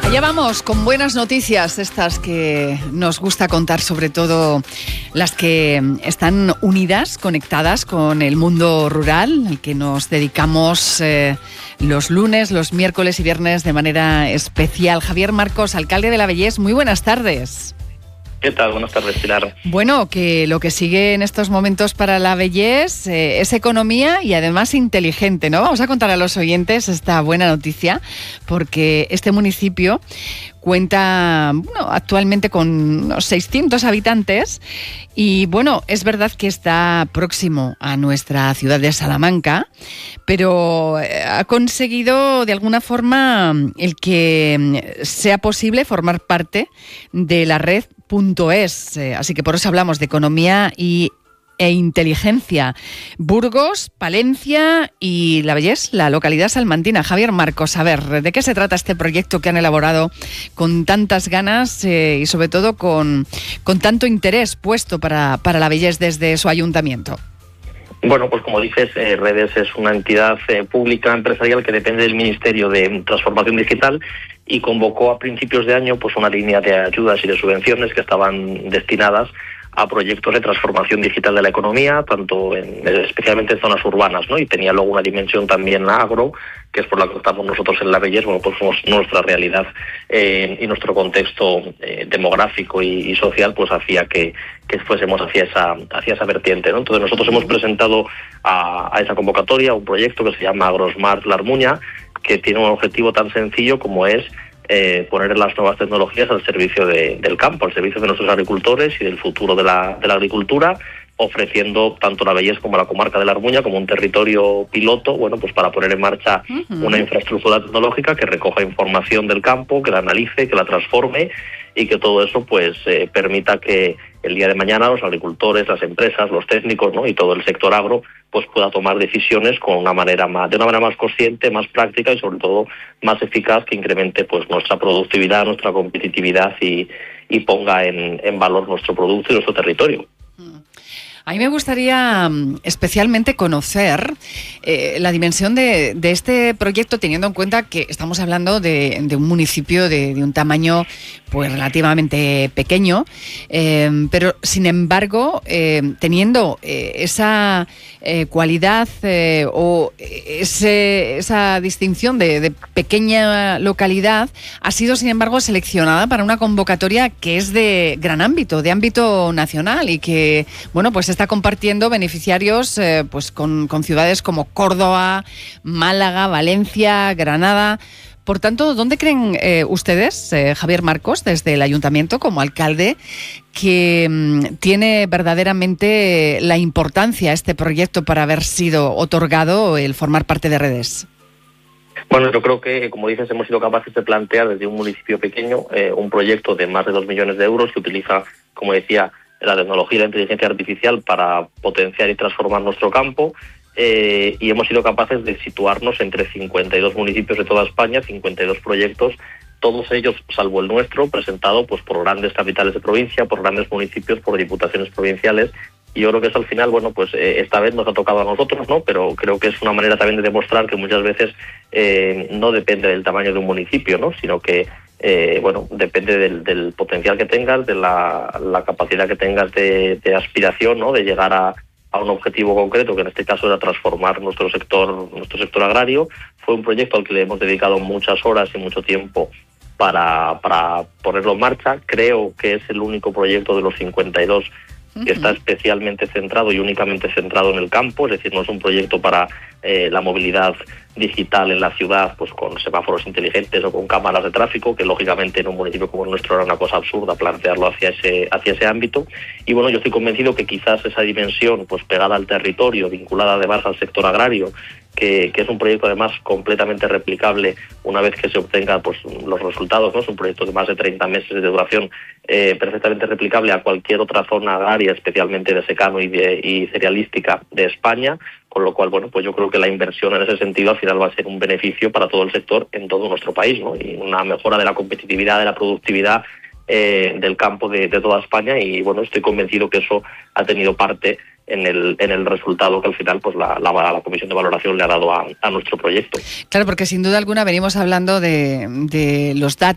Allá vamos con buenas noticias, estas que nos gusta contar, sobre todo las que están unidas, conectadas con el mundo rural, al que nos dedicamos los lunes, los miércoles y viernes de manera especial. Javier Marcos, alcalde de La Vellés, muy buenas tardes. ¿Qué tal? Buenas tardes, Pilar. Bueno, que lo que sigue en estos momentos para La Vellés es economía y además inteligente, ¿no? Vamos a contar a los oyentes esta buena noticia, porque este municipio cuenta actualmente con unos 600 habitantes y es verdad que está próximo a nuestra ciudad de Salamanca, pero ha conseguido de alguna forma el que sea posible formar parte de la red .es, así que por eso hablamos de economía e inteligencia. Burgos, Palencia y La Vellés, la localidad salmantina. Javier Marcos, a ver, ¿de qué se trata este proyecto que han elaborado con tantas ganas y sobre todo con tanto interés puesto para La Vellés desde su ayuntamiento? Bueno, pues como dices, Redes es una entidad pública empresarial que depende del Ministerio de Transformación Digital y convocó a principios de año pues una línea de ayudas y de subvenciones que estaban destinadas a proyectos de transformación digital de la economía, especialmente en zonas urbanas, ¿no? Y tenía luego una dimensión también agro, que es por la que estamos nosotros en La Vellés, pues nuestra realidad y nuestro contexto demográfico y social, pues hacía que fuésemos hacia esa vertiente, ¿no? Entonces nosotros hemos presentado a esa convocatoria un proyecto que se llama AgroSmart La Armuña, que tiene un objetivo tan sencillo como es poner las nuevas tecnologías al servicio del campo, al servicio de nuestros agricultores y del futuro de la agricultura, ofreciendo tanto La Vellés como la comarca de La Armuña como un territorio piloto, pues para poner en marcha una infraestructura tecnológica que recoja información del campo, que la analice, que la transforme y que todo eso permita que el día de mañana los agricultores, las empresas, los técnicos, ¿no? Y todo el sector agro pueda tomar decisiones de una manera más consciente, más práctica y sobre todo más eficaz, que incremente nuestra productividad, nuestra competitividad y ponga en valor nuestro producto y nuestro territorio. A mí me gustaría especialmente conocer la dimensión de este proyecto, teniendo en cuenta que estamos hablando de un municipio de un tamaño relativamente pequeño, pero sin embargo, teniendo esa cualidad o esa distinción de pequeña localidad, ha sido sin embargo seleccionada para una convocatoria que es de gran ámbito, de ámbito nacional y que está compartiendo beneficiarios con ciudades como Córdoba, Málaga, Valencia, Granada. Por tanto, ¿dónde creen ustedes, Javier Marcos, desde el ayuntamiento como alcalde, que tiene verdaderamente la importancia este proyecto para haber sido otorgado el formar parte de Redes? Bueno, yo creo que, como dices, hemos sido capaces de plantear desde un municipio pequeño un proyecto de más de 2 millones de euros que utiliza, como decía, la tecnología y la inteligencia artificial para potenciar y transformar nuestro campo, y hemos sido capaces de situarnos entre 52 municipios de toda España, 52 proyectos, todos ellos, salvo el nuestro, presentado por grandes capitales de provincia, por grandes municipios, por diputaciones provinciales. Y yo creo que eso al final, esta vez nos ha tocado a nosotros, ¿no? Pero creo que es una manera también de demostrar que muchas veces no depende del tamaño de un municipio, ¿no? Sino que depende del potencial que tengas, de la capacidad que tengas de aspiración, ¿no? De llegar a un objetivo concreto, que en este caso era transformar nuestro sector agrario. Fue un proyecto al que le hemos dedicado muchas horas y mucho tiempo para ponerlo en marcha. Creo que es el único proyecto de los 52 que está especialmente centrado y únicamente centrado en el campo, es decir, no es un proyecto para la movilidad digital en la ciudad, con semáforos inteligentes o con cámaras de tráfico, que lógicamente en un municipio como el nuestro era una cosa absurda plantearlo hacia ese ámbito. Y yo estoy convencido que quizás esa dimensión pegada al territorio, vinculada además al sector agrario, que es un proyecto además completamente replicable una vez que se obtengan los resultados, ¿no? Es un proyecto de más de 30 meses de duración, perfectamente replicable a cualquier otra zona agraria, especialmente de secano y cerealística de España, con lo cual yo creo que la inversión en ese sentido al final va a ser un beneficio para todo el sector en todo nuestro país, ¿no? Y una mejora de la competitividad, de la productividad del campo de toda España, y estoy convencido que eso ha tenido parte en el resultado que al final la Comisión de Valoración le ha dado a nuestro proyecto. Claro, porque sin duda alguna venimos hablando de los datos